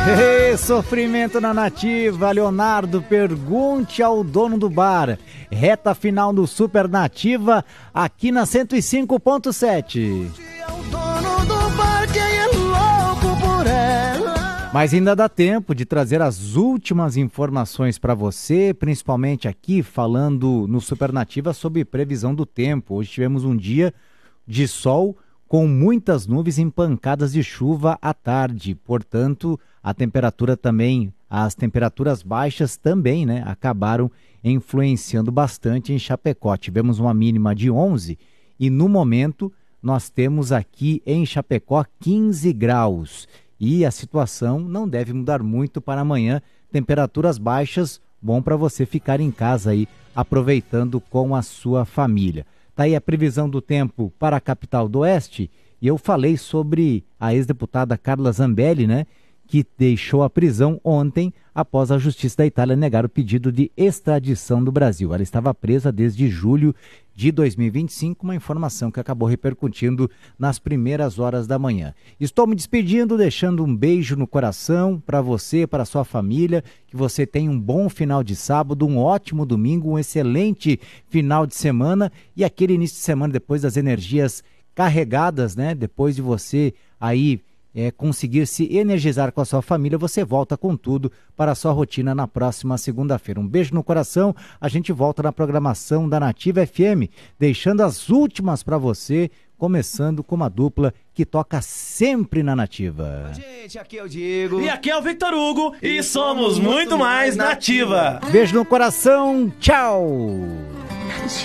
Sofrimento na Nativa. Leonardo, pergunte ao dono do bar. Reta final do Super Nativa, aqui na 105.7. Mas ainda dá tempo de trazer as últimas informações para você, principalmente aqui falando no Super Nativa sobre previsão do tempo. Hoje tivemos um dia de sol com muitas nuvens e pancadas de chuva à tarde. Portanto, a temperatura também, as temperaturas baixas também, né, acabaram influenciando bastante em Chapecó. Tivemos uma mínima de 11 e no momento nós temos aqui em Chapecó 15 graus. E a situação não deve mudar muito para amanhã. Temperaturas baixas, bom para você ficar em casa aí, aproveitando com a sua família. Tá aí a previsão do tempo para a capital do Oeste. E eu falei sobre a ex-deputada Carla Zambelli, né? Que deixou a prisão ontem após a Justiça da Itália negar o pedido de extradição do Brasil. Ela estava presa desde julho de 2025, uma informação que acabou repercutindo nas primeiras horas da manhã. Estou me despedindo, deixando um beijo no coração para você, para a sua família, que você tenha um bom final de sábado, um ótimo domingo, um excelente final de semana e aquele início de semana depois das energias carregadas, né? Depois de você aí conseguir se energizar com a sua família, você volta com tudo para a sua rotina na próxima segunda-feira. Um beijo no coração, a gente volta na programação da Nativa FM, deixando as últimas para você, começando com uma dupla que toca sempre na Nativa. Gente, aqui é o Diego. E aqui é o Victor Hugo e somos muito mais Nativa. Beijo no coração, tchau!